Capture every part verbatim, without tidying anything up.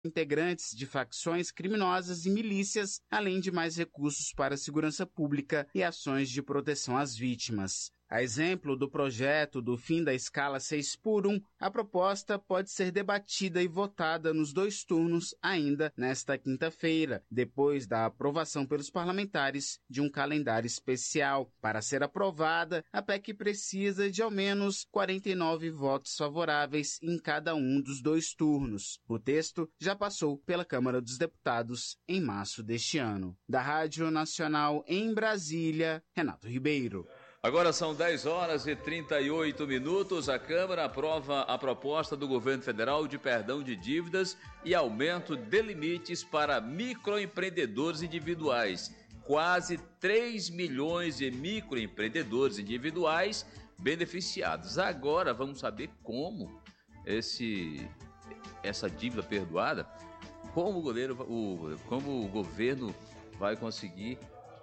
integrantes de facções criminosas e milícias, além de mais recursos para a segurança pública e ações de proteção às vítimas. A exemplo do projeto do fim da escala seis por um, a proposta pode ser debatida e votada nos dois turnos ainda nesta quinta-feira, depois da aprovação pelos parlamentares de um calendário especial. Para ser aprovada, a P E C precisa de ao menos quarenta e nove votos favoráveis em cada um dos dois turnos. O texto já passou pela Câmara dos Deputados em março deste ano. Da Rádio Nacional em Brasília, Renato Ribeiro. Agora são dez horas e trinta e oito minutos. A Câmara aprova a proposta do governo federal de perdão de dívidas e aumento de limites para microempreendedores individuais. Quase três milhões de microempreendedores individuais beneficiados. Agora vamos saber como esse, essa dívida perdoada, como o, goleiro, o, como o governo vai conseguir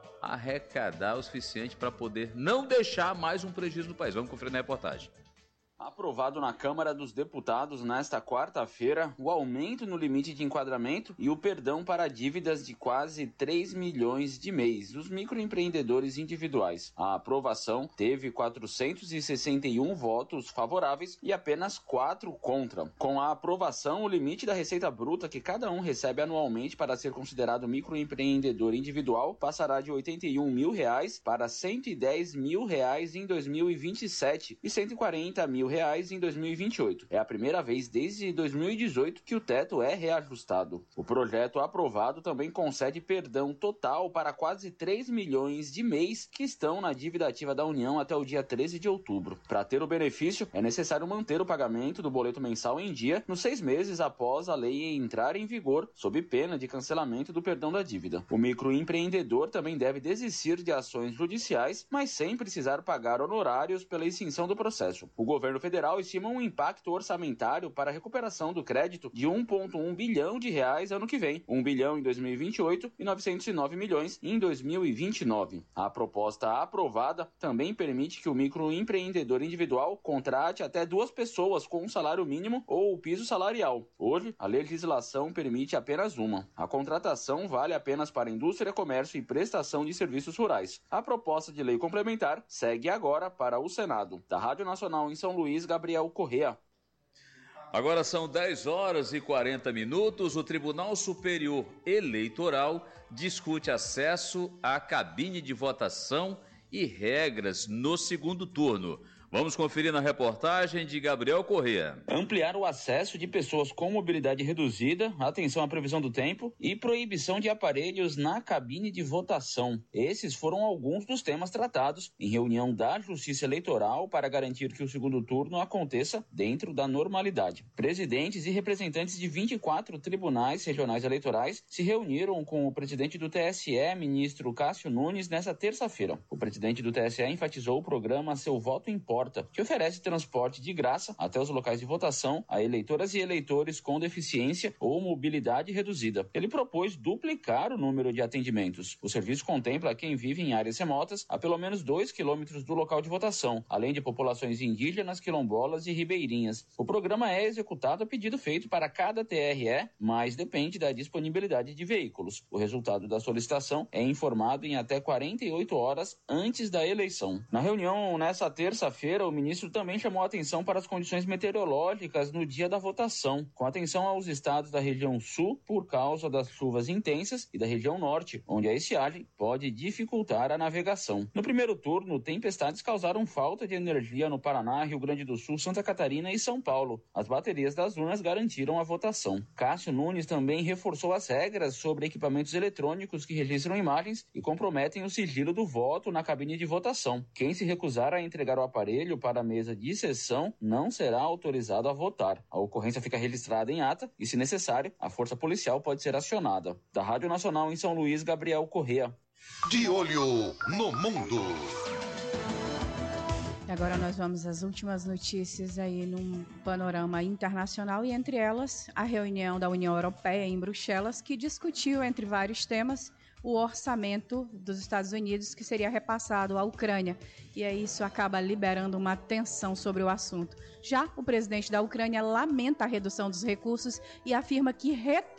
arrecadar o suficiente para poder não deixar mais um prejuízo no país. Vamos conferir na reportagem. Aprovado na Câmara dos Deputados nesta quarta-feira o aumento no limite de enquadramento e o perdão para dívidas de quase três milhões de mês dos microempreendedores individuais. A aprovação teve quatrocentos e sessenta e um votos favoráveis e apenas quatro contra. Com a aprovação, o limite da receita bruta que cada um recebe anualmente para ser considerado microempreendedor individual passará de oitenta e um mil reais para cento e dez mil reais em dois mil e vinte e sete e cento e quarenta mil reais em dois mil e vinte e oito. É a primeira vez desde dois mil e dezoito que o teto é reajustado. O projeto aprovado também concede perdão total para quase três milhões de mês que estão na dívida ativa da União até o dia treze de outubro. Para ter o benefício, é necessário manter o pagamento do boleto mensal em dia nos seis meses após a lei entrar em vigor, sob pena de cancelamento do perdão da dívida. O microempreendedor também deve desistir de ações judiciais, mas sem precisar pagar honorários pela extinção do processo. O governo federal estima um impacto orçamentário para a recuperação do crédito de um vírgula um bilhão de reais ano que vem, um bilhão em dois mil e vinte e oito e novecentos e nove milhões em dois mil e vinte e nove. A proposta aprovada também permite que o microempreendedor individual contrate até duas pessoas com um salário mínimo ou o piso salarial. Hoje, a legislação permite apenas uma. A contratação vale apenas para indústria, comércio e prestação de serviços rurais. A proposta de lei complementar segue agora para o Senado. Da Rádio Nacional em São Luís, Gabriel Correa. Agora são dez horas e quarenta minutos. O Tribunal Superior Eleitoral discute acesso à cabine de votação e regras no segundo turno. Vamos conferir na reportagem de Gabriel Correa. Ampliar o acesso de pessoas com mobilidade reduzida, atenção à previsão do tempo e proibição de aparelhos na cabine de votação. Esses foram alguns dos temas tratados em reunião da Justiça Eleitoral para garantir que o segundo turno aconteça dentro da normalidade. Presidentes e representantes de vinte e quatro tribunais regionais eleitorais se reuniram com o presidente do T S E, ministro Cássio Nunes, nesta terça-feira. O presidente do T S E enfatizou o programa Seu Voto Importa, que oferece transporte de graça até os locais de votação a eleitoras e eleitores com deficiência ou mobilidade reduzida. Ele propôs duplicar o número de atendimentos. O serviço contempla quem vive em áreas remotas a pelo menos dois quilômetros do local de votação, além de populações indígenas, quilombolas e ribeirinhas. O programa é executado a pedido feito para cada T R E, mas depende da disponibilidade de veículos. O resultado da solicitação é informado em até quarenta e oito horas antes da eleição. Na reunião nessa terça-feira, o ministro também chamou a atenção para as condições meteorológicas no dia da votação, com atenção aos estados da região sul por causa das chuvas intensas e da região norte, onde a estiagem pode dificultar a navegação. No primeiro turno, tempestades causaram falta de energia no Paraná, Rio Grande do Sul, Santa Catarina e São Paulo. As baterias das urnas garantiram a votação. Cássio Nunes também reforçou as regras sobre equipamentos eletrônicos que registram imagens e comprometem o sigilo do voto na cabine de votação. Quem se recusar a entregar o aparelho para a mesa de sessão não será autorizado a votar. A ocorrência fica registrada em ata e, se necessário, a força policial pode ser acionada. Da Rádio Nacional em São Luís, Gabriel Correa. De olho no mundo. Agora nós vamos às últimas notícias aí num panorama internacional e entre elas a reunião da União Europeia em Bruxelas, que discutiu, entre vários temas, o orçamento dos Estados Unidos que seria repassado à Ucrânia. E aí isso acaba liberando uma tensão sobre o assunto. Já o presidente da Ucrânia lamenta a redução dos recursos e afirma que retornará